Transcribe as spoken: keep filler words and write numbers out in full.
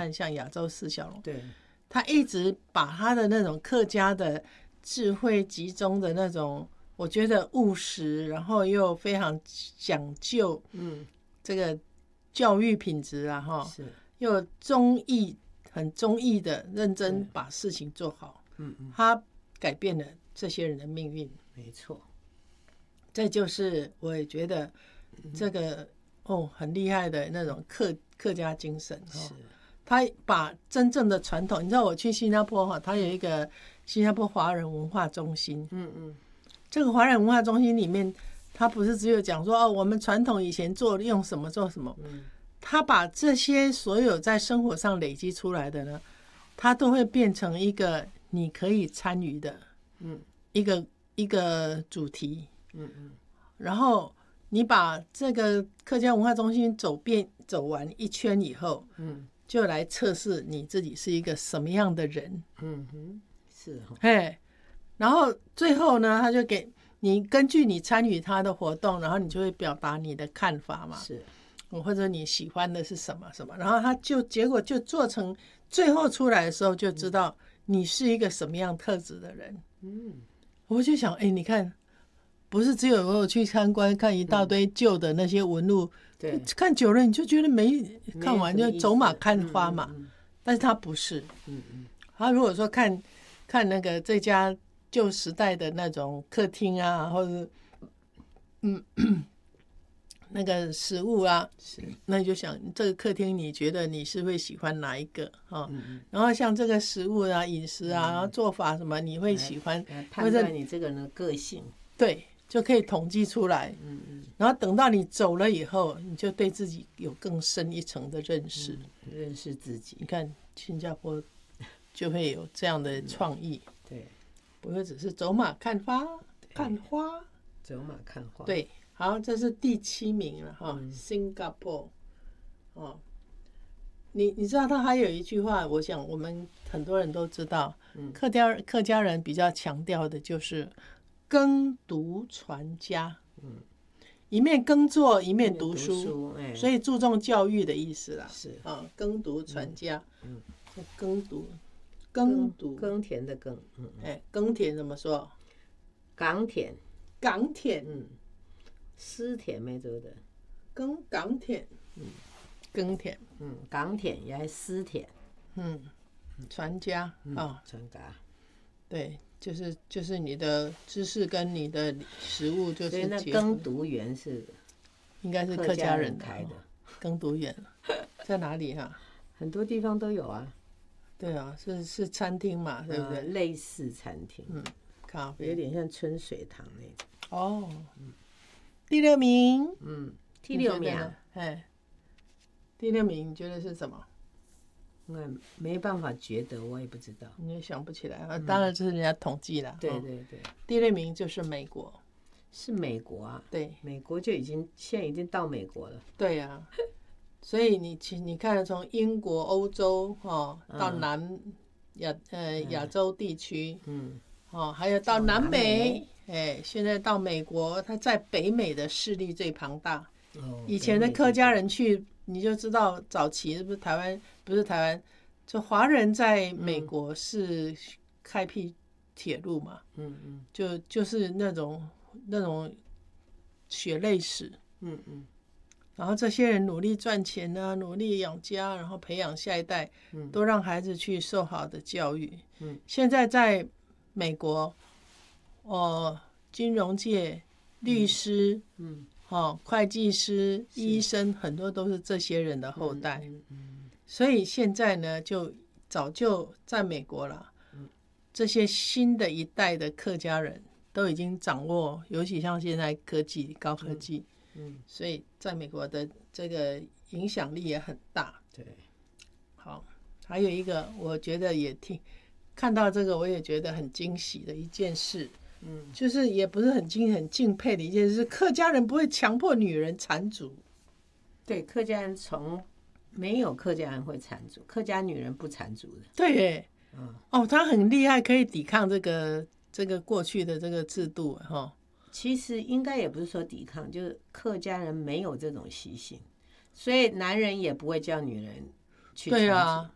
看像亚洲四小龙， 对， 他一直把他的那种客家的智慧集中的那种，我觉得务实，然后又非常讲究，嗯，这个教育品质啊，哈， 是又忠义，很忠义的认真把事情做好，嗯嗯，他改变了这些人的命运， 没错。 这就是我也觉得这个哦很厉害的那种客客家精神， 是。 他把真正的传统，你知道我去新加坡哈，他有一个新加坡华人文化中心，嗯嗯，这个华人文化中心里面，他不是只有讲说哦，我们传统以前做用什么做什么，嗯，他把这些所有在生活上累积出来的呢，他都会变成一个你可以参与的，嗯，一个一个主题，嗯嗯，然后你把这个客家文化中心走遍走完一圈以后，嗯。就来测试你自己是一个什么样的人， 嗯哼，是哈， 嘿，然后最后呢，他就给你根据你参与他的活动，然后你就会表达你的看法嘛， 是， 或者你喜欢的是什么什么，然后他就结果就做成最后出来的时候就知道你是一个什么样特质的人，嗯，我就想，哎，你看，不是只有我有去参观看一大堆旧的那些文物。对，看久了你就觉得没看完就走马看花嘛，嗯嗯嗯，但是他不是，嗯嗯，他如果说看看那个这家旧时代的那种客厅啊，或者嗯那个食物啊，那你就想这个客厅你觉得你是会喜欢哪一个啊？嗯嗯，然后像这个食物啊、饮食啊、然后做法什么，你会喜欢， 判断你这个人的个性， 对。就可以统计出来，嗯嗯，然后等到你走了以后，你就对自己有更深一层的认识， 嗯，认识自己。 你看新加坡就会有这样的创意， 嗯，对， 不会只是走马看花，看花， 走马看花。 对，好，这是第七名了哈，嗯，新加坡，哦，你你知道他还有一句话，我想我们很多人都知道，嗯，客家客家人比较强调的就是。耕读传家，嗯，一面耕作一面读书，读书哎，所以注重教育的意思啦。 是啊，耕读传家，嗯，耕读， 耕读，耕田的耕， 嗯，哎，耕田怎么说？ 港田， 港田， 嗯，私田没做的， 耕港田，嗯，耕田， 嗯，港田也系私田， 嗯，传家啊， 传家， 对。就是就是你的知识跟你的食物就是， 所以那耕读园是应该是客家人开的。 耕读园在哪里啊？ 很多地方都有啊。 对啊，是是餐厅嘛，对不对？ 呃、类似餐厅，嗯， 咖啡有点像春水堂那种。 哦，嗯，第六名， 嗯，第六名， 哎，第六名你觉得是什么？ 我没办法觉得，我也不知道， 你也想不起来啊。当然这是人家统计了。 对对对， 第六名就是美国， 是美国啊。 对， 美国就已经现在已经到美国了。 对呀，所以你你看，从英国、欧洲哦到南亚呃亚洲地区，嗯，哦还有到南美，哎，现在到美国，它在北美的势力最庞大。以前的客家人去。你就知道早期是不是台湾不是台湾，就华人在美国是开辟铁路嘛，嗯嗯，就就是那种那种血泪史，嗯嗯，然后这些人努力赚钱啊，努力养家，然后培养下一代，嗯，都让孩子去受好的教育，嗯，现在在美国，哦，金融界律师，嗯。哦，会计师、医生很多都是这些人的后代，嗯嗯、所以现在呢，就早就在美国了。嗯、这些新的一代的客家人都已经掌握，尤其像现在科技、高科技，嗯嗯、所以在美国的这个影响力也很大。 对， 好，还有一个我觉得也挺看到这个，我也觉得很惊喜的一件事。嗯，就是也不是很敬很敬佩的一件事，客家人不会强迫女人缠足。 对，客家人从没有客家人会缠足，客家女人不缠足的。 对耶，嗯，哦，他很厉害，可以抵抗这个这个过去的这个制度哈。 其实应该也不是说抵抗，就是客家人没有这种习性，所以男人也不会叫女人去缠足。 对啊，